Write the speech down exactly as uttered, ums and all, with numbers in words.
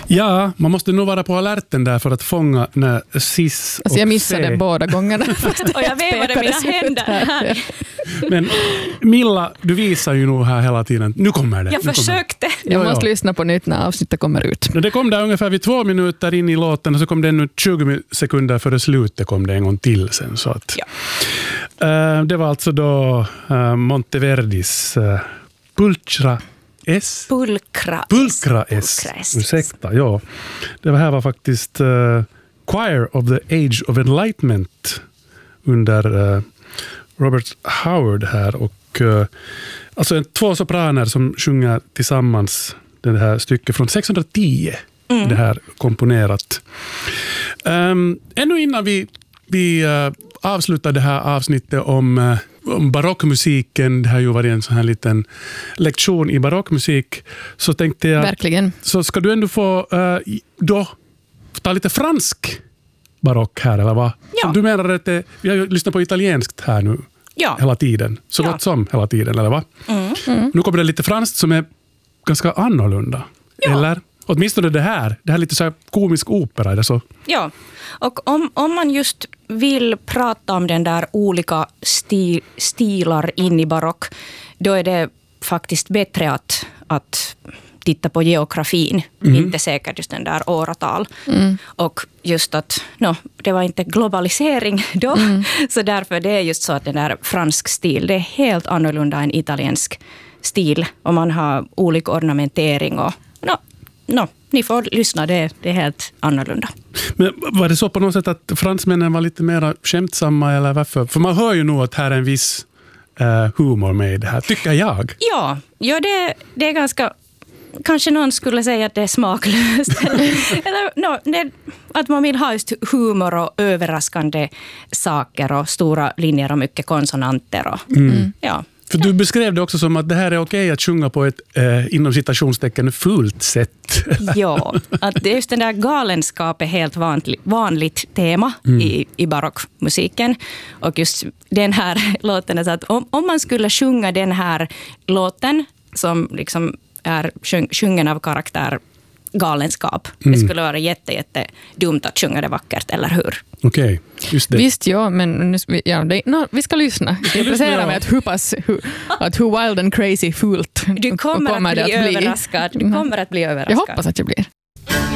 Ja, man måste nog vara på alerten där för att fånga när sis alltså och jag missade C. båda gångerna. Och jag vevade mina händer här. Men Milla, du visar ju nog här hela tiden. Nu kommer det. Jag nu försökte. Kommer det. Jag Jo, måste jo. lyssna på nytt när avsnittet kommer ut. Det kom där ungefär vid två minuter in i låten och så kom det ännu tjugo sekunder före slutet kom det en gång till sen. Så att, Ja. uh, det var alltså då uh, Monteverdis uh, Pulchra S. Pulkra. Pulkra S. Pulkra S. Ursäkta, ja. Det här var faktiskt uh, Choir of the Age of Enlightenment under uh, Robert Howard här. Och, uh, alltså en, två sopraner som sjunger tillsammans det här stycket från sexhundratio. Mm. Det här komponerat. Um, ännu innan vi, vi uh, avslutar det här avsnittet om, uh, om barockmusiken, det har ju varit en sån här liten lektion i barockmusik, så tänkte jag, Verkligen. så ska du ändå få uh, då ta lite fransk barock här, eller vad? Ja. Så du menar att det, vi har ju lyssnat på italienskt här nu Ja. hela tiden, så Ja. gott som hela tiden, eller vad? Mm. Mm. Nu kommer det lite franskt som är ganska annorlunda, Ja. eller? Åtminstone det här. Det här är lite så här komisk opera. Eller så. Ja, och om, om man just vill prata om den där olika stil, stilar in i barock, då är det faktiskt bättre att, att titta på geografin, Mm. inte säkert just den där åratal. Mm. Och just att no, det var inte globalisering då, Mm. så därför det är just så att den där fransk stil, det är helt annorlunda än italiensk stil. Och man har olika ornamentering och no, no, ni får lyssna, det, det är helt annorlunda. Men var det så på något sätt att fransmännen var lite mer skämtsamma eller varför? För man hör ju nog att här är en viss uh, humor med i det här, tycker jag. Ja, ja det, det är ganska... Kanske någon skulle säga att det är smaklöst. Eller, no, det, att man vill ha just humor och överraskande saker och stora linjer och mycket konsonanter. Och, Mm. ja. För du beskrev det också som att det här är okej att sjunga på ett eh, inom citationstecken fullt sätt. Ja, att det är just den där galenskap är helt vanligt, vanligt tema mm. i, i barockmusiken. Och just den här låten är så att om, om man skulle sjunga den här låten som liksom är sjung, sjungen av karaktär galenskap. Mm. Det skulle vara jätte, jätte dumt att sjunga det vackert, eller hur? Okej, okay, just det. Visst, ja, men nu, ja, det, no, vi ska lyssna. Det intresserar mig att hur pass, hur, att hur wild and crazy fullt du kommer, kommer att bli att bli. överraskad. Du kommer att bli överraskad. Jag hoppas att jag blir.